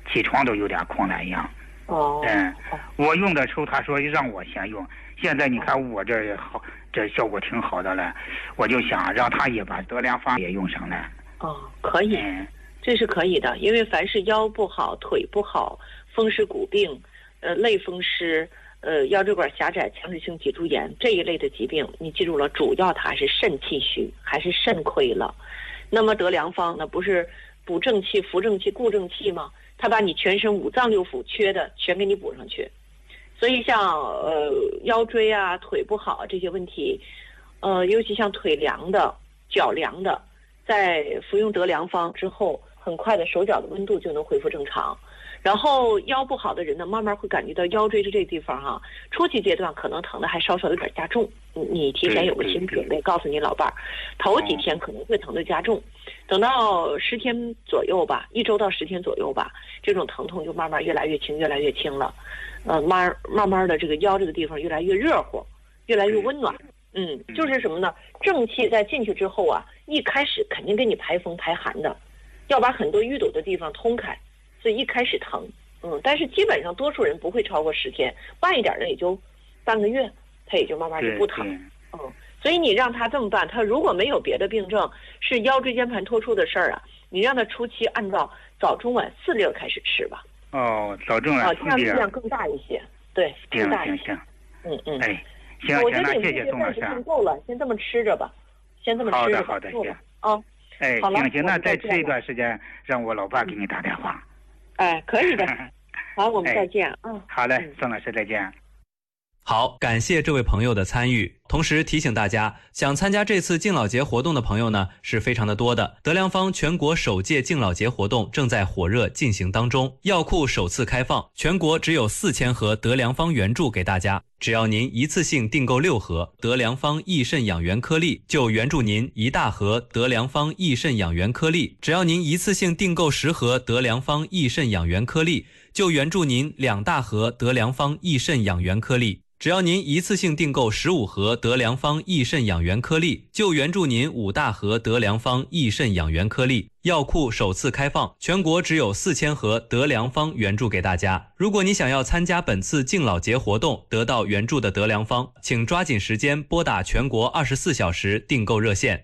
起床都有点困难一样。我用的时候他说让我先用，现在你看我这好，这效果挺好的了，我就想让他也把德良方也用上了。 可以，这是可以的，因为凡是腰不好、腿不好、风湿骨病、类风湿、腰椎管狭窄、强直性脊柱炎这一类的疾病，你记住了，主要它是肾气虚，还是肾亏了。那么德良方呢，不是补正气、扶正气、固正气吗？它把你全身五脏六腑缺的全给你补上去。所以像腰椎啊、腿不好这些问题，尤其像腿凉的、脚凉的，在服用德良方之后，很快的手脚的温度就能恢复正常。然后腰不好的人呢，慢慢会感觉到腰椎这地方初期阶段可能疼的还稍稍有点加重，你提前有个心理准备，告诉你老伴儿，头几天可能会疼的加重，等到10天左右吧，1周到10天左右吧，这种疼痛就慢慢越来越轻，越来越轻了，慢慢的这个腰这个地方越来越热乎，越来越温暖。就是什么呢？正气在进去之后一开始肯定给你排风排寒的，要把很多淤堵的地方通开。所以一开始疼，但是基本上多数人不会超过10天，慢一点的也就半个月，他也就慢慢就不疼。所以你让他这么办，他如果没有别的病症，是腰椎间盘突出的事儿你让他初期按照早中晚4粒开始吃吧。 早中晚4粒， 这样量更大一些，对，更大一些。 行， 我觉得谢谢宋老师。 够了，先这么吃着吧，先这么吃着吧。 好的，行。 好了， 行，那再吃一段时间，让我老爸给你打电话。 可以的。好，我们再见。 好嘞，宋老师再见。 好，感谢这位朋友的参与。同时提醒大家，想参加这次敬老节活动的朋友呢，是非常的多的。德良方全国首届敬老节活动正在火热进行当中，药库首次开放，全国只有4000盒德良方原著给大家。只要您一次性订购6盒德良方益肾养元颗粒，就援助您1大盒德良方益肾养元颗粒；只要您一次性订购10盒德良方益肾养元颗粒，就援助您2大盒德良方益肾养元颗粒；只要您一次性订购15盒德良方益肾养元颗粒，就援助您5大盒德良方益肾养元颗粒。药库首次开放，全国只有4000盒德良方援助给大家。如果你想要参加本次敬老节活动，得到援助的德良方，请抓紧时间拨打全国24小时订购热线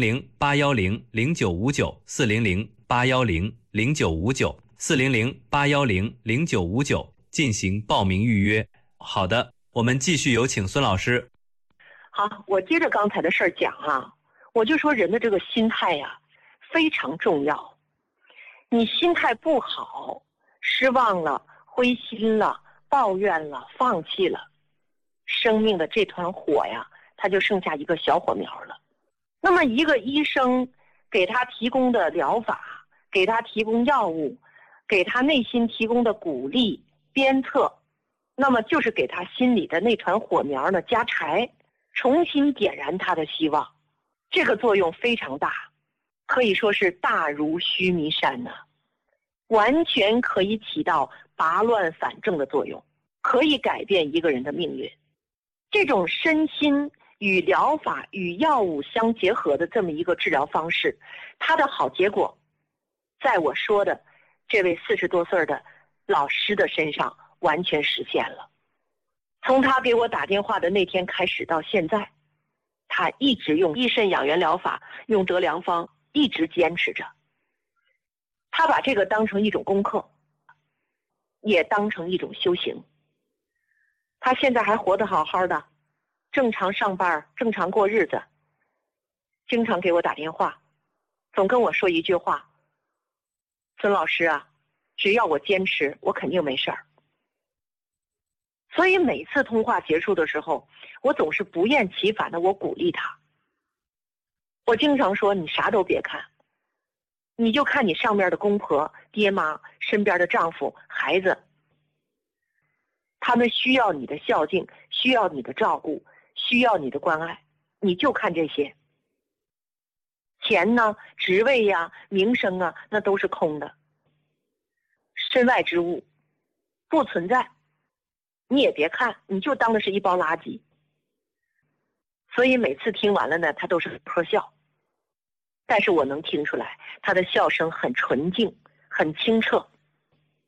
400-810-0959，400-810-0959，400-810-0959进行报名预约。好的，我们继续有请孙老师。 好，我接着刚才的事儿讲我就说人的这个心态非常重要。你心态不好，失望了、灰心了、抱怨了、放弃了，生命的这团火它就剩下一个小火苗了。那么一个医生给他提供的疗法，给他提供药物，给他内心提供的鼓励、鞭策，那么就是给他心里的那团火苗呢加柴，重新点燃他的希望。这个作用非常大，可以说是大如须弥山完全可以起到拔乱反正的作用，可以改变一个人的命运。这种身心与疗法与药物相结合的这么一个治疗方式，它的好结果在我说的这位40多岁的老师的身上完全实现了。从他给我打电话的那天开始到现在，他一直用益肾养元疗法，用德良方，一直坚持着。他把这个当成一种功课，也当成一种修行。他现在还活得好好的，正常上班，正常过日子，经常给我打电话，总跟我说一句话：孙老师只要我坚持，我肯定没事儿。所以每次通话结束的时候，我总是不厌其烦的我鼓励他。我经常说，你啥都别看，你就看你上面的公婆、爹妈、身边的丈夫、孩子，他们需要你的孝敬，需要你的照顾，需要你的关爱，你就看这些。钱呢、职位名声那都是空的，身外之物不存在，你也别看，你就当的是一包垃圾。所以每次听完了呢，他都是呵笑，但是我能听出来他的笑声很纯净，很清澈。